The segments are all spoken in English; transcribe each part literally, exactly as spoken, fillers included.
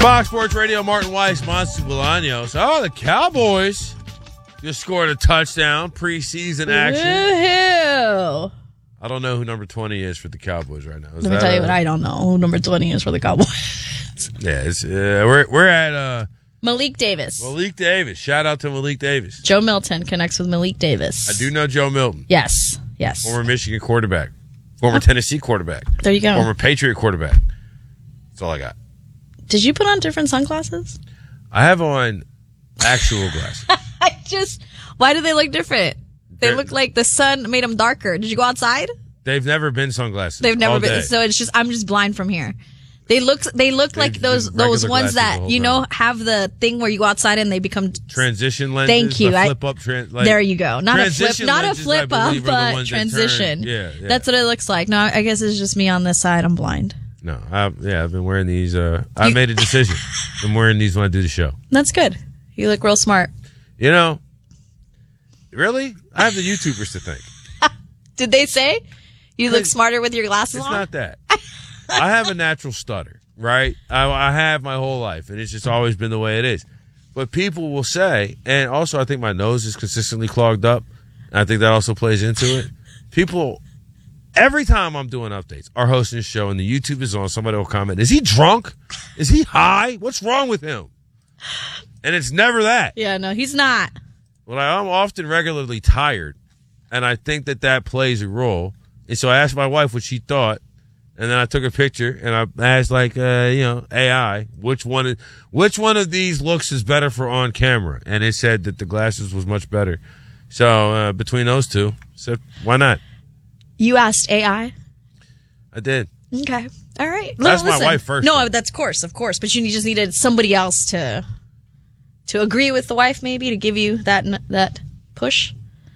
Fox Sports Radio, Martin Weiss, Monty Bolaños. Oh, the Cowboys just scored a touchdown, preseason action. Woo-hoo. I don't know who number twenty is for the Cowboys right now. Is Let me tell you a, what I don't know. Who number twenty is for the Cowboys. Yeah, it's, uh, we're we're at uh, Malik Davis. Malik Davis. Shout out to Malik Davis. Joe Milton connects with Malik Davis. I do know Joe Milton. Yes, yes. Former Michigan quarterback. Former Tennessee quarterback. There you go. Former Patriot quarterback. That's all I got. Did you put on different sunglasses? I have on actual glasses. I just, why do they look different? They They're- look like the sun made them darker. Did you go outside? They've never been sunglasses. They've never all been. day. So it's just, I'm just blind from here. They look, they look They've like those been those regular ones glasses the that whole you know time. have the thing where you go outside and they become. Transition lenses. Thank you. The I- flip up. Tran- like, There you go. Not a flip, transition not a lenses, I flip up, believe, are the but ones that transition. turn- yeah, yeah. That's what it looks like. No, I guess it's just me on this side. I'm blind. No, I, yeah, I've been wearing these. Uh, I made a decision. I'm wearing these when I do the show. That's good. You look real smart. You know, really, I have the YouTubers to thank. Did they say you look It's- smarter with your glasses It's on? not that. I have a natural stutter, right? I, I have my whole life, and it's just always been the way it is. But people will say, and also I think my nose is consistently clogged up, and I think that also plays into it. People, every time I'm doing updates, or hosting a show, and the YouTube is on, somebody will comment, is he drunk? Is he high? What's wrong with him? And it's never that. Yeah, no, he's not. Well, I'm often regularly tired, and I think that that plays a role. And so I asked my wife what she thought, and then I took a picture, and I asked, like, uh, you know, A I, which one, is, which one of these looks is better for on camera? And it said that the glasses was much better. So uh, between those two, so why not? You asked A I? I did. Okay. All right. That's Listen. my wife first, No, though. that's of course, of course. But you just needed somebody else to to agree with the wife, maybe, to give you that that push.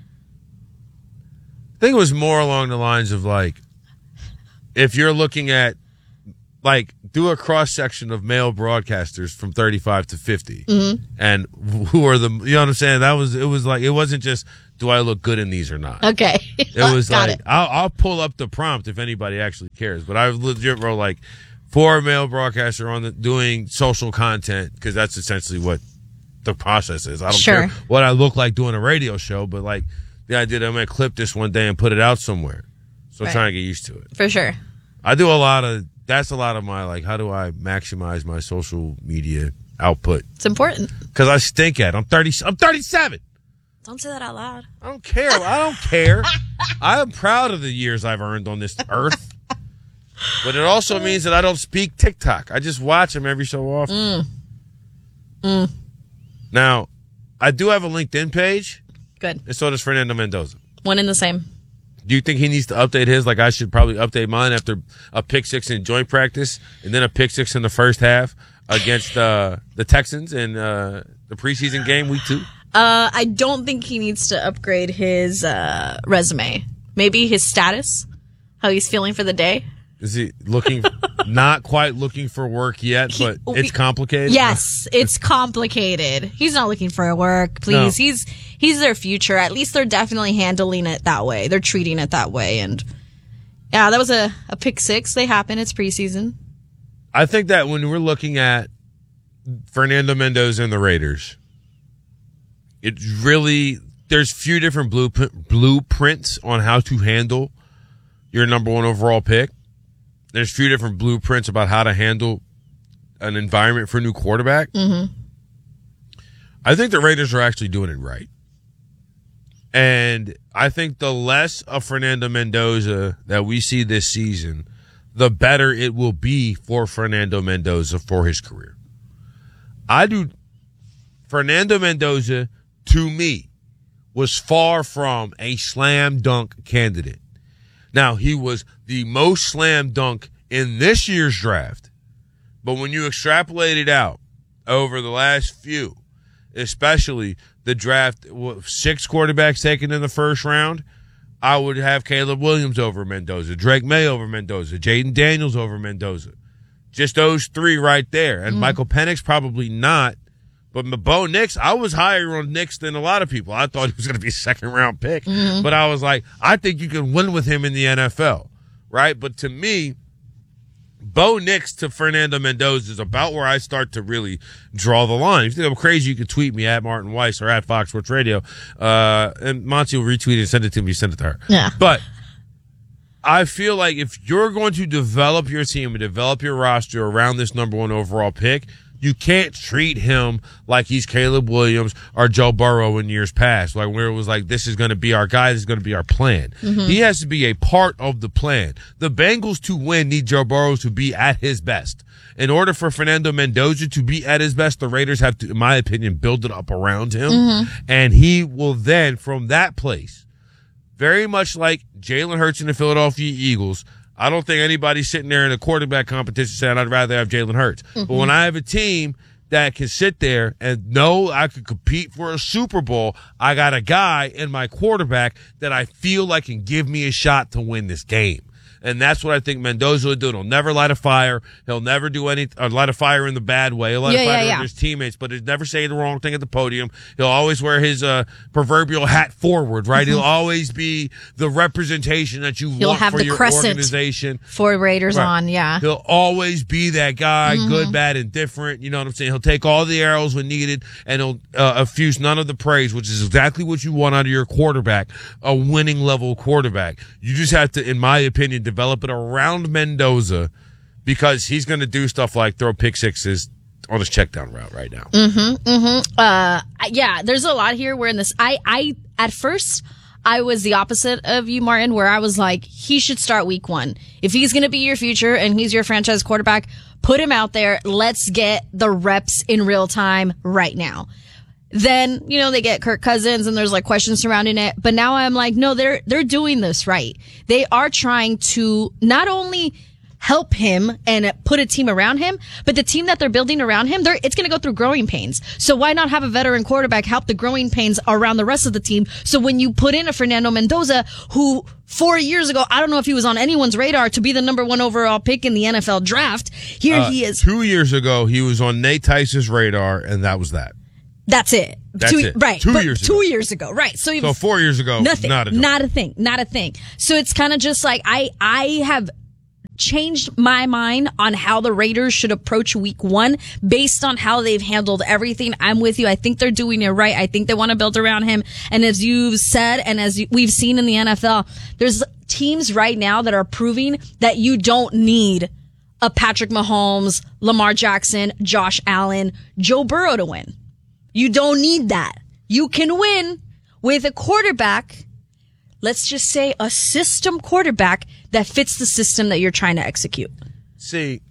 I think it was more along the lines of, like, if you're looking at, like, do a cross-section of male broadcasters from thirty-five to fifty. Mm-hmm. And who are the, you know what I'm saying? That was, it was like, it wasn't just, do I look good in these or not? Okay. It was Got like, it. I'll, I'll pull up the prompt if anybody actually cares. But I legit wrote, like, for a male broadcaster on the, doing social content, because that's essentially what the process is. I don't Sure. care what I look like doing a radio show, but, like, the idea that I'm going to clip this one day and put it out somewhere. So I'm Right. trying to get used to it. For sure. I do a lot of, that's a lot of my, like, how do I maximize my social media output? It's important. Because I stink at it. I'm thirty, I'm thirty-seven. Don't say that out loud. I don't care. I don't care. I am proud of the years I've earned on this earth. But it also means that I don't speak TikTok. I just watch them every so often. Mm. Mm. Now, I do have a LinkedIn page, Good. and so does Fernando Mendoza. One in the same. Do you think he needs to update his? Like, I should probably update mine after a pick six in joint practice and then a pick six in the first half against uh, the Texans in uh, the preseason game week two? Uh, I don't think he needs to upgrade his uh, resume. Maybe his status, how he's feeling for the day. Is he looking, not quite looking for work yet, but it's complicated? Yes, it's complicated. He's not looking for work, please. No. He's he's their future. At least they're definitely handling it that way. They're treating it that way. And yeah, that was a, a pick six. They happen. It's preseason. I think that when we're looking at Fernando Mendoza and the Raiders, it's really, there's few different blueprint, blueprints on how to handle your number one overall pick. There's a few different blueprints about how to handle an environment for a new quarterback. Mm-hmm. I think the Raiders are actually doing it right. And I think the less of Fernando Mendoza that we see this season, the better it will be for Fernando Mendoza for his career. I do. Fernando Mendoza, to me, was far from a slam dunk candidate. Now, he was the most slam dunk in this year's draft. But when you extrapolate it out over the last few, especially the draft, six quarterbacks taken in the first round, I would have Caleb Williams over Mendoza, Drake May over Mendoza, Jaden Daniels over Mendoza. Just those three right there. And mm. Michael Penix probably not. But Bo Nix, I was higher on Nix than a lot of people. I thought he was going to be a second-round pick. Mm-hmm. But I was like, I think you can win with him in the N F L, right? But to me, Bo Nix to Fernando Mendoza is about where I start to really draw the line. If you think I'm crazy, you can tweet me at Martin Weiss or at Fox Sports Radio. Uh, and Monty will retweet it and send it to me. Send it to her. Yeah. But I feel like if you're going to develop your team and develop your roster around this number one overall pick, you can't treat him like he's Caleb Williams or Joe Burrow in years past, like where it was like, this is going to be our guy, this is going to be our plan. Mm-hmm. He has to be a part of the plan. The Bengals to win need Joe Burrow to be at his best. In order for Fernando Mendoza to be at his best, the Raiders have to, in my opinion, build it up around him. Mm-hmm. And he will then, from that place, very much like Jalen Hurts and the Philadelphia Eagles, I don't think anybody's sitting there in a quarterback competition saying I'd rather have Jalen Hurts. Mm-hmm. But when I have a team that can sit there and know I could compete for a Super Bowl, I got a guy in my quarterback that I feel like can give me a shot to win this game. And that's what I think Mendoza will do. He'll never light a fire. He'll never do any, or light a fire in the bad way. He'll light yeah, a fire yeah, with yeah. his teammates, but he'll never say the wrong thing at the podium. He'll always wear his uh, proverbial hat forward, right? Mm-hmm. He'll always be the representation that you He'll want have for the your crescent organization. For Raiders right. on, yeah. He'll always be that guy, Mm-hmm. good, bad, and different. You know what I'm saying? He'll take all the arrows when needed, and he'll uh, effuse none of the praise, which is exactly what you want out of your quarterback, a winning level quarterback. You just have to, in my opinion, develop it around Mendoza, because he's going to do stuff like throw pick sixes on his check down route right now. Mm-hmm, mm-hmm. Uh, yeah, there's a lot here where in this, I, I, at first, I was the opposite of you, Martin, where I was like, he should start week one. If he's going to be your future and he's your franchise quarterback, put him out there. Let's get the reps in real time right now. Then, you know, they get Kirk Cousins and there's like questions surrounding it. But now I'm like, no, they're, they're doing this right. They are trying to not only help him and put a team around him, but the team that they're building around him, they're, it's going to go through growing pains. So why not have a veteran quarterback help the growing pains around the rest of the team? So when you put in a Fernando Mendoza, who four years ago, I don't know if he was on anyone's radar to be the number one overall pick in the N F L draft. Here uh, he is. Two years ago, he was on Nate Tice's radar, and that was that. That's it. That's two, it. Right. Two but years two ago. years ago. Right. So, so four years ago, nothing. Not a, not a thing. Not a thing. So it's kind of just like I, I have changed my mind on how the Raiders should approach week one based on how they've handled everything. I'm with you. I think they're doing it right. I think they want to build around him. And as you've said, and as we've seen in the N F L, there's teams right now that are proving that you don't need a Patrick Mahomes, Lamar Jackson, Josh Allen, Joe Burrow to win. You don't need that. You can win with a quarterback, let's just say a system quarterback that fits the system that you're trying to execute. See,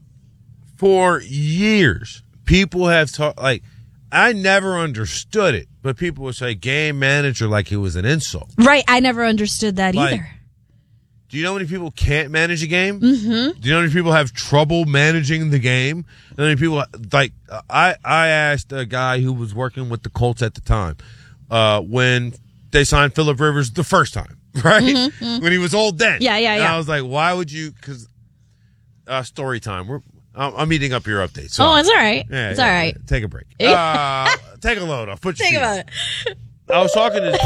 for years, people have talked, like, I never understood it, but people would say game manager like it was an insult. Right. I never understood that like, either. Do you know how many people can't manage a game? Mm-hmm. Do you know how many people have trouble managing the game? Do you know how many people, like, I, I asked a guy who was working with the Colts at the time, uh, when they signed Phillip Rivers the first time, right? Mm-hmm, mm-hmm. When he was old then. Yeah, yeah, and yeah. I was like, why would you, cause, uh, story time. We're, I'm, I'm eating up your update. So oh, it's all right. Yeah, it's yeah, all right. Yeah. Take a break. uh, take a load off. Put your Think feet about up. it. I was talking to.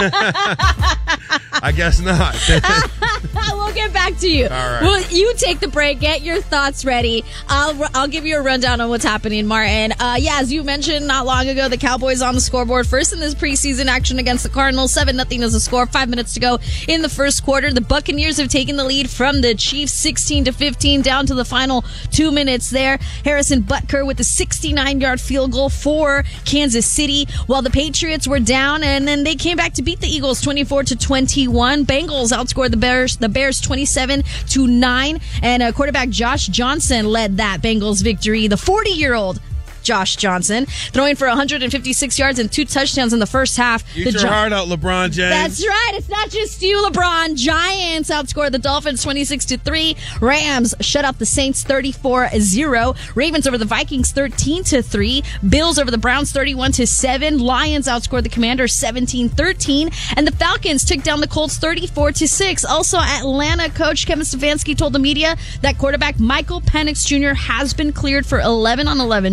I guess not. We'll get back to you. All right. Well, you take the break. Get your thoughts ready. I'll I'll give you a rundown on what's happening, Martin. Uh, yeah, as you mentioned not long ago, the Cowboys on the scoreboard first in this preseason action against the Cardinals. Seven nothing is the score. Five minutes to go in the first quarter. The Buccaneers have taken the lead from the Chiefs, sixteen to fifteen, down to the final two minutes. There, Harrison Butker with a sixty-nine yard field goal for Kansas City, while the Patriots were down. And then they came back to beat the Eagles twenty-four to twenty-one. Bengals outscored the Bears, the Bears twenty-seven to nine. And uh, quarterback Josh Johnson led that Bengals victory. The forty-year-old Josh Johnson, throwing for one hundred fifty-six yards and two touchdowns in the first half. Eat the your jo- heart out, LeBron James. That's right. It's not just you, LeBron. Giants outscored the Dolphins twenty-six to three. Rams shut out the Saints thirty-four zero. Ravens over the Vikings thirteen to three. Bills over the Browns thirty-one to seven. Lions outscored the Commanders seventeen thirteen. And the Falcons took down the Colts thirty-four to six. Also, Atlanta coach Kevin Stefanski told the media that quarterback Michael Penix Junior has been cleared for eleven on eleven drills.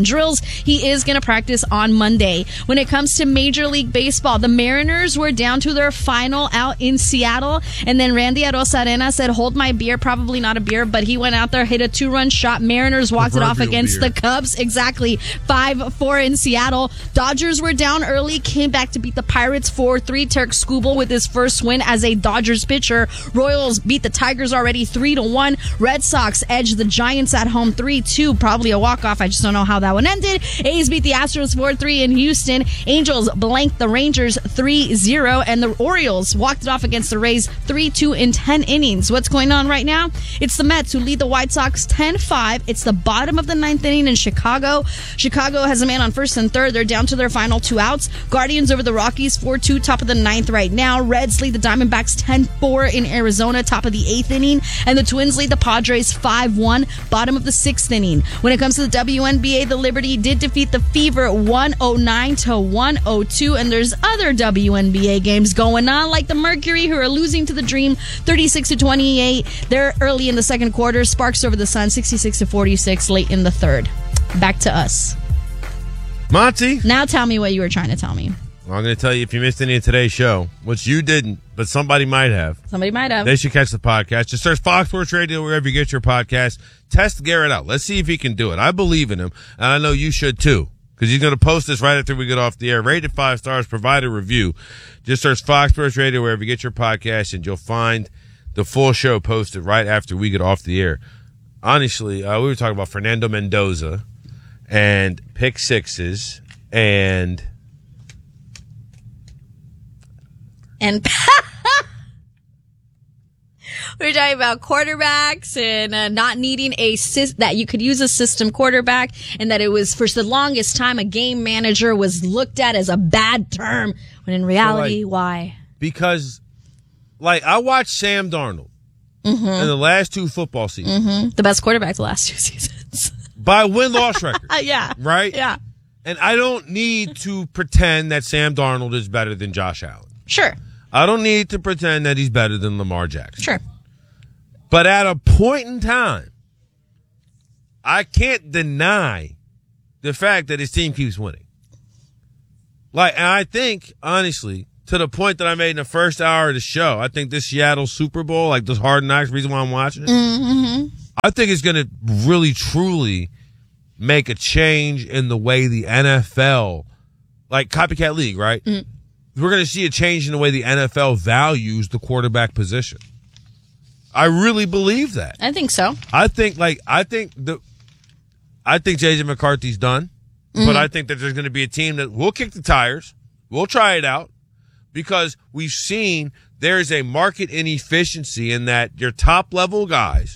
he is going to practice on Monday. When it comes to Major League Baseball, the Mariners were down to their final out in Seattle, and then Randy Arozarena said, hold my beer, probably not a beer, but he went out there, hit a two-run shot. Mariners walked it off against beer. the Cubs. Exactly. five four in Seattle. Dodgers were down early, came back to beat the Pirates four three. Turk Skubal with his first win as a Dodgers pitcher. Royals beat the Tigers already three to one. Red Sox edged the Giants at home three two. Probably a walk-off. I just don't know how that one ended. A's beat the Astros four three in Houston. Angels blanked the Rangers three zero. And the Orioles walked it off against the Rays three two in ten innings. What's going on right now? It's the Mets who lead the White Sox ten five. It's the bottom of the ninth inning in Chicago. Chicago has a man on first and third. They're down to their final two outs. Guardians over the Rockies four two, top of the ninth right now. Reds lead the Diamondbacks ten four in Arizona, top of the eighth inning. And the Twins lead the Padres five one, bottom of the sixth inning. When it comes to the W N B A, the Liberty did defeat the Fever one oh nine to one oh two. And there's other W N B A games going on, like the Mercury, who are losing to the Dream thirty-six to twenty-eight. They're early in the second quarter. Sparks over the Sun sixty-six to forty-six late in the third. Back to us. Monty. Now tell me what you were trying to tell me. Well, I'm going to tell you, if you missed any of today's show, which you didn't, but somebody might have. Somebody might have. They should catch the podcast. Just search Fox Sports Radio wherever you get your podcast. Test Garrett out. Let's see if he can do it. I believe in him, and I know you should too, because he's going to post this right after we get off the air. Rate it five stars. Provide a review. Just search Fox Sports Radio wherever you get your podcast, and you'll find the full show posted right after we get off the air. Honestly, uh, we were talking about Fernando Mendoza and pick sixes and... And we were talking about quarterbacks and uh, not needing a sys- that you could use a system quarterback, and that it was for the longest time a game manager was looked at as a bad term, when in reality, so like, why? Because, like, I watched Sam Darnold mm-hmm. in the last two football seasons. Mm-hmm. The best quarterback the last two seasons. By win-loss record. Yeah. Right? Yeah. And I don't need to pretend that Sam Darnold is better than Josh Allen. Sure. I don't need to pretend that he's better than Lamar Jackson. Sure. But at a point in time, I can't deny the fact that his team keeps winning. Like, and I think, honestly, to the point that I made in the first hour of the show, I think this Seattle Super Bowl, like this Hard Knocks, reason why I'm watching it, mm-hmm. I think it's going to really, truly make a change in the way the N F L, like copycat league, right? Mm. We're going to see a change in the way the N F L values the quarterback position. I really believe that. I think so. I think, like, I think the, I think J J McCarthy's done, mm-hmm. but I think that there's going to be a team that will kick the tires. We'll try it out because we've seen there is a market inefficiency in that your top level guys,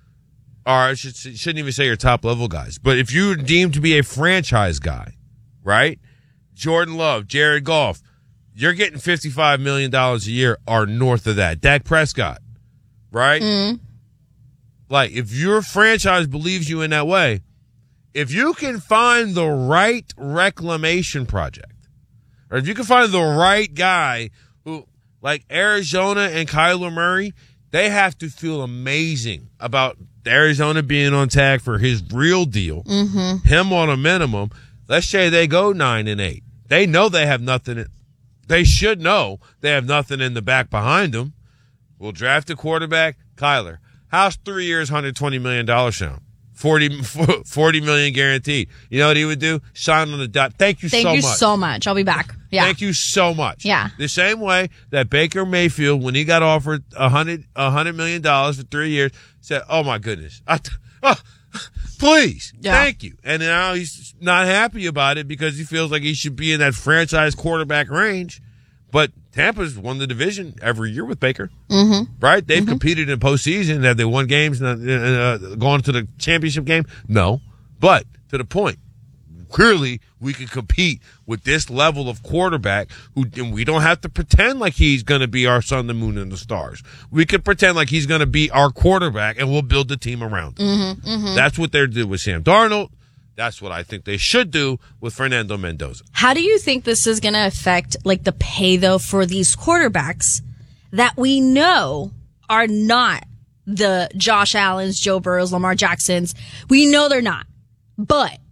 or I should, shouldn't even say your top level guys, but if you're deemed to be a franchise guy, right? Jordan Love, Jared Goff, you're getting fifty-five million dollars a year or north of that. Dak Prescott, right? Mm. Like, if your franchise believes you in that way, if you can find the right reclamation project, or if you can find the right guy who, like Arizona and Kyler Murray, they have to feel amazing about Arizona being on tag for his real deal, mm-hmm. him on a minimum. Let's say they go nine and eight. They know they have nothing in They should know they have nothing in the back behind them. We'll draft a quarterback. Kyler, how's three years, one hundred twenty million dollars sound? forty, forty million guaranteed. You know what he would do? Sign on the dot. Thank you Thank so you much. so much. I'll be back. Yeah. Thank you so much. Yeah. The same way that Baker Mayfield, when he got offered one hundred, one hundred million dollars for three years, said, oh, my goodness. I t- oh, please. Yeah. Thank you. And now he's not happy about it because he feels like he should be in that franchise quarterback range. But Tampa's won the division every year with Baker, mm-hmm. right? They've mm-hmm. competed in postseason. Have they won games and uh, uh, gone to the championship game? No. But to the point, clearly we can compete with this level of quarterback who, and we don't have to pretend like he's going to be our sun, the moon, and the stars. We can pretend like he's going to be our quarterback, and we'll build the team around him. Mm-hmm. Mm-hmm. That's what they're doing with Sam Darnold. That's what I think they should do with Fernando Mendoza. How do you think this is going to affect, like, the pay, though, for these quarterbacks that we know are not the Josh Allens, Joe Burrows, Lamar Jacksons? We know they're not. But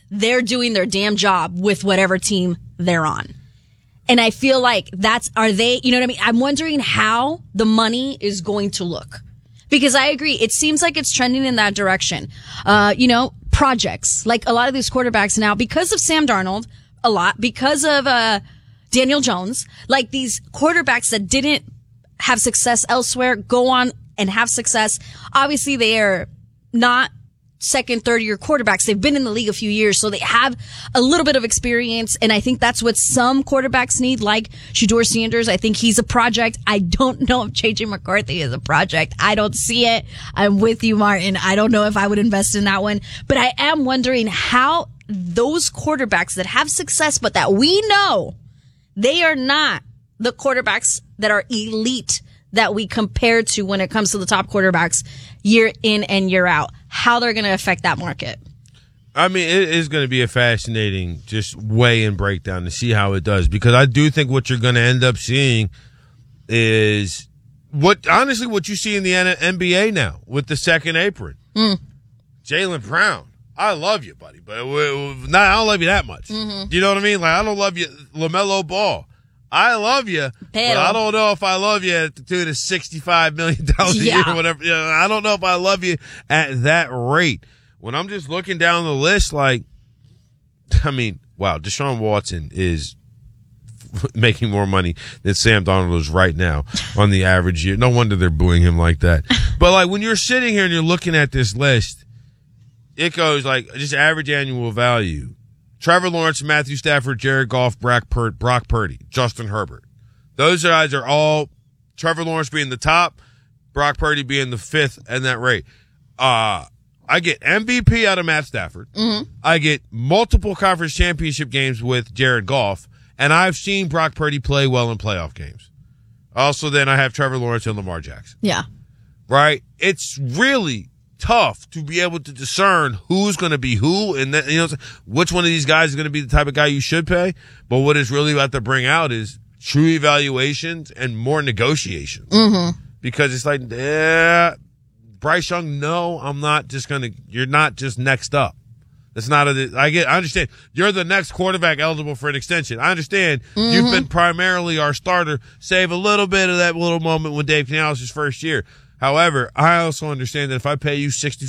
they're doing their damn job with whatever team they're on. And I feel like that's, are they, you know what I mean? I'm wondering how the money is going to look. Because I agree, it seems like it's trending in that direction. Uh, you know, projects, like a lot of these quarterbacks now, because of Sam Darnold, a lot, because of, uh, Daniel Jones, like these quarterbacks that didn't have success elsewhere, go on and have success. Obviously, they are not second, third year quarterbacks. They've been in the league a few years, so they have a little bit of experience. And I think that's what some quarterbacks need, like Shedeur Sanders. I think he's a project. I don't know if J J McCarthy is a project. I don't see it. I'm with you, Martin. I don't know if I would invest in that one, but I am wondering how those quarterbacks that have success, but that we know they are not the quarterbacks that are elite that we compare to when it comes to the top quarterbacks year in and year out, how they're going to affect that market. I mean, it is going to be a fascinating just weigh and breakdown to see how it does, because I do think what you're going to end up seeing is what, honestly, what you see in the N B A now with the second apron. Mm. Jaylen Brown. I love you, buddy, but not, I don't love you that much. Mm-hmm. Do you know what I mean? Like, I don't love you, LaMelo Ball. I love you, but I don't know if I love you at the tune of sixty-five million dollars a yeah. year or whatever. You know, I don't know if I love you at that rate. When I'm just looking down the list, like, I mean, wow, Deshaun Watson is making more money than Sam Darnold is right now on the average year. No wonder they're booing him like that. But, like, when you're sitting here and you're looking at this list, it goes, like, just average annual value. Trevor Lawrence, Matthew Stafford, Jared Goff, Brock, Pur- Brock Purdy, Justin Herbert. Those guys are all, Trevor Lawrence being the top, Brock Purdy being the fifth and that rate. Uh, I get M V P out of Matt Stafford. Mm-hmm. I get multiple conference championship games with Jared Goff, and I've seen Brock Purdy play well in playoff games. Also, then I have Trevor Lawrence and Lamar Jackson. Yeah. Right? It's really tough to be able to discern who's going to be who, and then, you know, which one of these guys is going to be the type of guy you should pay. But what it's really about to bring out is true evaluations and more negotiations. Mm-hmm. Because it's like, yeah, Bryce Young, no, I'm not just going to, you're not just next up. That's not a, I get, I understand. You're the next quarterback eligible for an extension. I understand mm-hmm. you've been primarily our starter, save a little bit of that little moment when Dave Canales' first year. However, I also understand that if I pay you sixty